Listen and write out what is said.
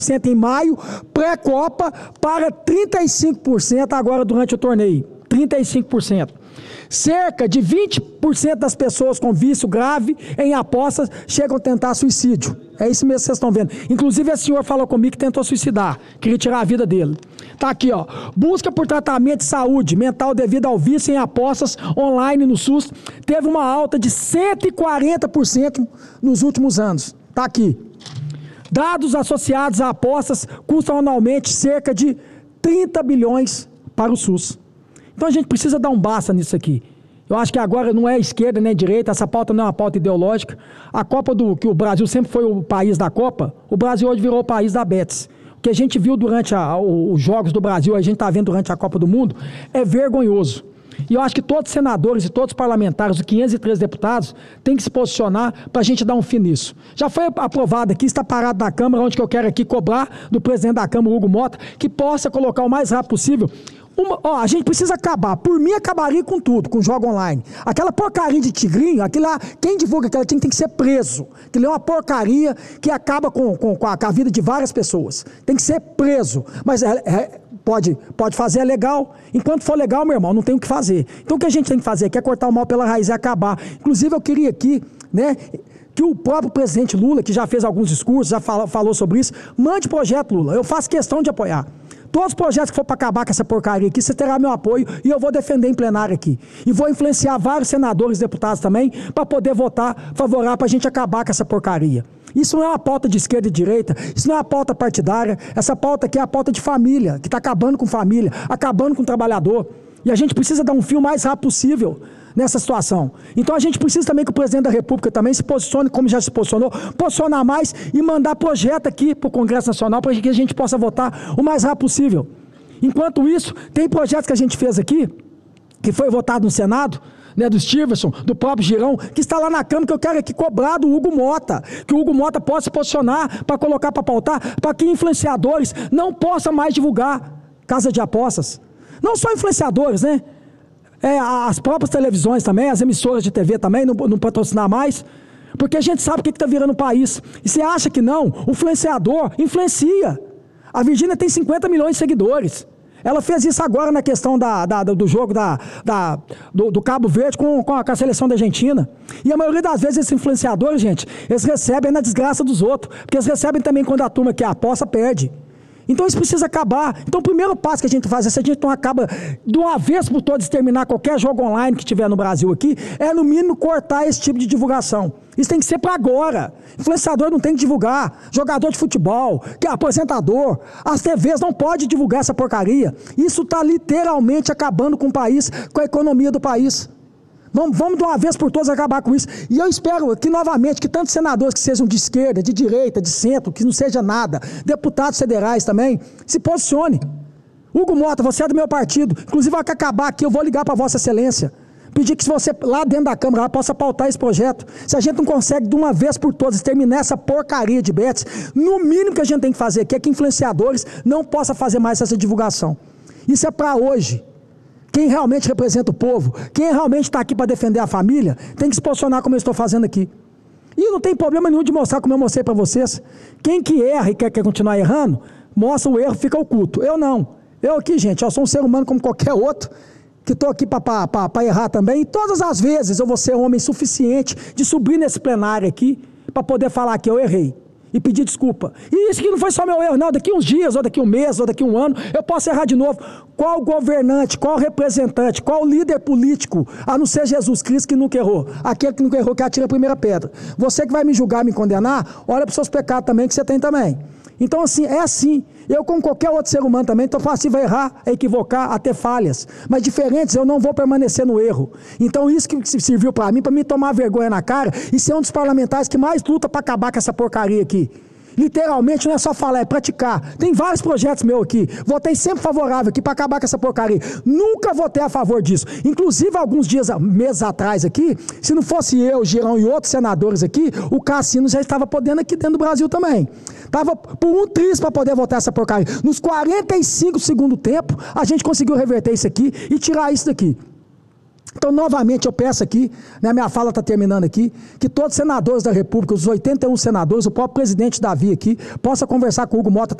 em maio, pré-Copa, para 35% agora durante o torneio. 35%. Cerca de 20% das pessoas com vício grave em apostas chegam a tentar suicídio. É isso mesmo que vocês estão vendo. Inclusive, esse senhor falou comigo que tentou suicidar, queria tirar a vida dele. Tá aqui, ó. Busca por tratamento de saúde mental devido ao vício em apostas online no SUS teve uma alta de 140% nos últimos anos. Tá aqui. Dados associados a apostas custam anualmente cerca de 30 bilhões para o SUS. Então a gente precisa dar um basta nisso aqui. Eu acho que agora não é esquerda nem direita, essa pauta não é uma pauta ideológica. A Copa que o Brasil sempre foi o país da Copa, o Brasil hoje virou o país da Betis. O que a gente viu durante os Jogos do Brasil, a gente está vendo durante a Copa do Mundo, é vergonhoso. E eu acho que todos os senadores e todos os parlamentares, os 503 deputados, têm que se posicionar para a gente dar um fim nisso. Já foi aprovado aqui, está parado na Câmara, onde que eu quero aqui cobrar do presidente da Câmara, Hugo Mota, que possa colocar o mais rápido possível. A gente precisa acabar, por mim acabaria com tudo, com o jogo online. Aquela porcaria de tigrinho, aquilo lá, quem divulga aquela tem que ser preso. Aquilo é uma porcaria que acaba com a vida de várias pessoas. Tem que ser preso. Mas pode fazer, é legal. Enquanto for legal, meu irmão, não tem o que fazer. Então o que a gente tem que fazer aqui é cortar o mal pela raiz e acabar. Inclusive eu queria aqui, né, que o próprio presidente Lula, que já fez alguns discursos, já falou sobre isso, mande projeto, Lula. Eu faço questão de apoiar. Todos os projetos que for para acabar com essa porcaria aqui, você terá meu apoio e eu vou defender em plenário aqui. E vou influenciar vários senadores e deputados também para poder votar favorável para a gente acabar com essa porcaria. Isso não é uma pauta de esquerda e direita, isso não é uma pauta partidária, essa pauta aqui é a pauta de família, que está acabando com família, acabando com o trabalhador. E a gente precisa dar um fim o mais rápido possível nessa situação. Então a gente precisa também que o presidente da República também se posicione, como já se posicionou, posicionar mais e mandar projeto aqui para o Congresso Nacional para que a gente possa votar o mais rápido possível. Enquanto isso, tem projetos que a gente fez aqui, que foi votado no Senado, né, do Stevenson, do próprio Girão, que está lá na Câmara, que eu quero aqui cobrar do Hugo Mota, que o Hugo Mota possa se posicionar para colocar para pautar, para que influenciadores não possam mais divulgar casa de apostas. Não só influenciadores, né? As próprias televisões também, as emissoras de TV também, não patrocinar mais, porque a gente sabe o que está virando o país. E você acha que não? O influenciador influencia. A Virgínia tem 50 milhões de seguidores. Ela fez isso agora na questão do jogo do Cabo Verde com a seleção da Argentina. E a maioria das vezes esses influenciadores, gente, eles recebem na desgraça dos outros, porque eles recebem também quando a turma que aposta perde. Então isso precisa acabar. Então o primeiro passo que a gente faz, se a gente não acaba de uma vez por todas exterminar qualquer jogo online que tiver no Brasil aqui, é no mínimo cortar esse tipo de divulgação. Isso tem que ser para agora. Influenciador não tem que divulgar, jogador de futebol, que é aposentador, as TVs não podem divulgar essa porcaria. Isso está literalmente acabando com o país, com a economia do país. Vamos de uma vez por todas acabar com isso. E eu espero que novamente, que tantos senadores que sejam de esquerda, de direita, de centro, que não seja nada, deputados federais também, se posicione. Hugo Mota, você é do meu partido, inclusive vai acabar aqui, eu vou ligar para Vossa Excelência, pedir que você lá dentro da Câmara possa pautar esse projeto. Se a gente não consegue de uma vez por todas terminar essa porcaria de bets, no mínimo que a gente tem que fazer aqui é que influenciadores não possam fazer mais essa divulgação. Isso é para hoje. Quem realmente representa o povo, quem realmente está aqui para defender a família, tem que se posicionar como eu estou fazendo aqui. E não tem problema nenhum de mostrar como eu mostrei para vocês. Quem que erra e quer continuar errando, mostra o erro, fica oculto. Eu não. Eu aqui, gente, eu sou um ser humano como qualquer outro, que estou aqui para errar também. E todas as vezes eu vou ser homem suficiente de subir nesse plenário aqui, para poder falar que eu errei. E pedir desculpa. E isso aqui não foi só meu erro, não. Daqui uns dias, ou daqui um mês, ou daqui um ano, eu posso errar de novo. Qual governante, qual representante, qual líder político, a não ser Jesus Cristo, que nunca errou? Aquele que nunca errou, que atira a primeira pedra. Você que vai me julgar, me condenar, olha para os seus pecados também, que você tem também. Então, assim, é assim. Eu, como qualquer outro ser humano também, estou fácil a errar, a equivocar, a ter falhas. Mas diferentes, eu não vou permanecer no erro. Então, isso que serviu para mim tomar vergonha na cara e ser um dos parlamentares que mais luta para acabar com essa porcaria aqui. Literalmente, não é só falar, é praticar. Tem vários projetos meus aqui. Votei sempre favorável aqui para acabar com essa porcaria. Nunca votei a favor disso. Inclusive, alguns meses atrás aqui, se não fosse eu, Girão e outros senadores aqui, o Cassino já estava podendo aqui dentro do Brasil também. Estava por um triz para poder votar essa porcaria. Nos 45 segundos do tempo, a gente conseguiu reverter isso aqui e tirar isso daqui. Então, novamente, eu peço aqui, né, minha fala está terminando aqui, que todos os senadores da República, os 81 senadores, o próprio presidente Davi aqui, possa conversar com o Hugo Mota